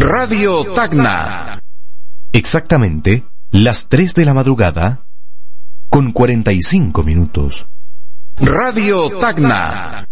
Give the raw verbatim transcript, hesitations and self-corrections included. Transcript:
Radio Tacna. Exactamente las tres de la madrugada con cuarenta y cinco minutos. Radio Tacna.